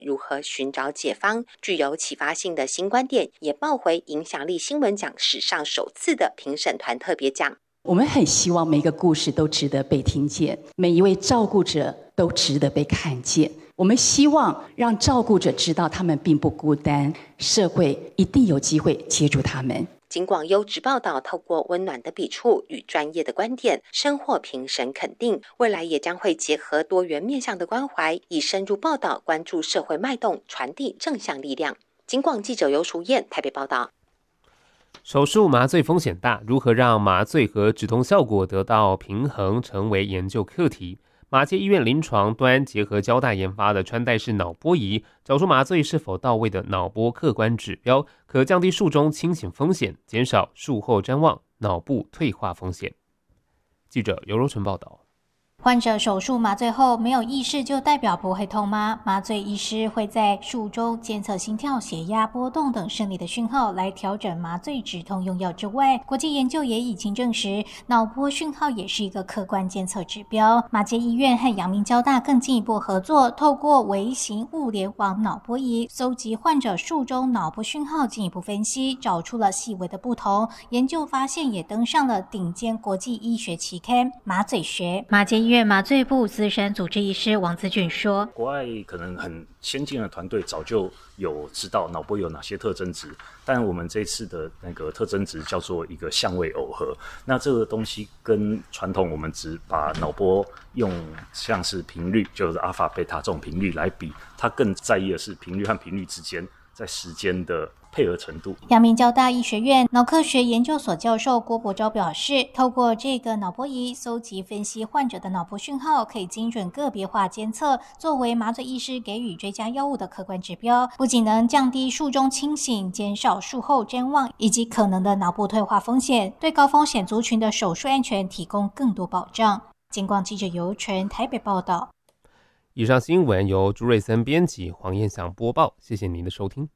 如何寻找解方，具有启发性的新观点也抱回影响力新闻奖史上首次的评审团特别奖。 我们很希望每一个故事都值得被听见，每一位照顾者都值得被看见。我们希望让照顾者知道他们并不孤单，社会一定有机会接住他们。 警广优质报道透过温暖的笔触与专业的观点，深获评审肯定。未来也将会结合多元面向的关怀，以深入报道关注社会脉动，传递正向力量。警广记者尤淑燕台北报道。 手术麻醉风险大，如何让麻醉和止痛效果得到平衡，成为研究课题。马偕医院临床端结合交大研发的穿戴式脑波仪，找出麻醉是否到位的脑波客观指标，可降低术中清醒风险，减少术后谵妄、脑部退化风险。记者尤柔纯报道。 患者手术麻醉后没有意识，就代表不会痛吗？麻醉医师会在术中监测心跳、血压波动等生理的讯号，来调整麻醉止痛用药之外，国际研究也已经证实，脑波讯号也是一个客观监测指标。马偕医院和阳明交大更进一步合作，透过微型物联网脑波仪，搜集患者术中脑波讯号，进一步分析，找出了细微的不同。研究发现也登上了顶尖国际医学期刊《麻醉学》。马偕医院麻醉部资深主治医师王资俊说：“ 国外可能很先进的团队早就有知道脑波有哪些特征值，但我们这次的那个特征值叫做一个相位耦合。那这个东西跟传统我们只把脑波用像是频率，就是阿法、贝塔这种频率来比，它更在意的是频率和频率之间在时间的配合程度。” 阳明交大医学院脑科学研究所教授郭伯昭表示，透过这个脑波仪搜集分析患者的脑波讯号，可以精准个别化监测，作为麻醉医师给予追加药物的客观指标，不仅能降低术中清醒，减少术后谵妄以及可能的脑部退化风险，对高风险族群的手术安全提供更多保障。警广记者尤纯台北报道。 以上新闻由朱瑞森编辑，黄燕祥播报，谢谢您的收听。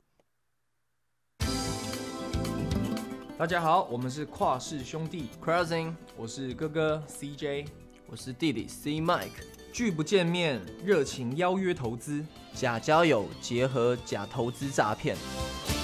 大家好，我们是跨氏兄弟 Crossing， 我是哥哥 CJ， 我是弟弟 C Mike。 拒不见面，热情邀约投资， 假交友结合假投资诈骗。